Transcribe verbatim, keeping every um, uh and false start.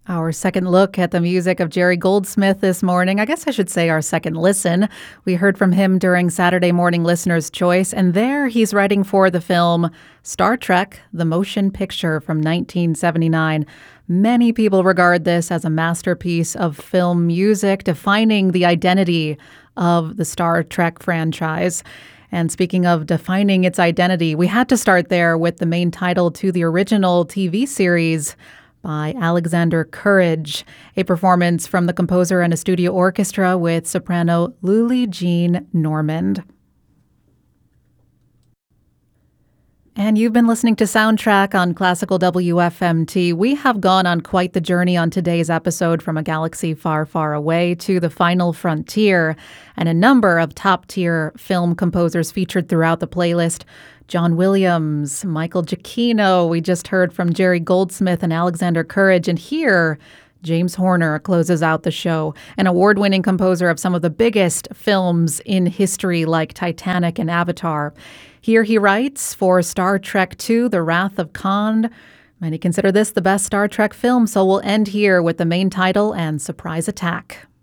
Our second look at the music of Jerry Goldsmith this morning. I guess I should say our second listen. We heard from him during Saturday Morning Listener's Choice, and there he's writing for the film Star Trek, the Motion Picture from nineteen seventy-nine. Many people regard this as a masterpiece of film music, defining the identity of the Star Trek franchise. And speaking of defining its identity, we had to start there with the main title to the original T V series by Alexander Courage, a performance from the composer and a studio orchestra with soprano Luli Jean Normand. And you've been listening to Soundtrack on Classical W F M T. We have gone on quite the journey on today's episode, from a galaxy far, far away to the final frontier, and a number of top-tier film composers featured throughout the playlist. John Williams, Michael Giacchino, we just heard from Jerry Goldsmith and Alexander Courage, and here James Horner closes out the show, an award-winning composer of some of the biggest films in history like Titanic and Avatar. Here he writes for Star Trek two, The Wrath of Khan. Many consider this the best Star Trek film, so we'll end here with the main title and Surprise Attack.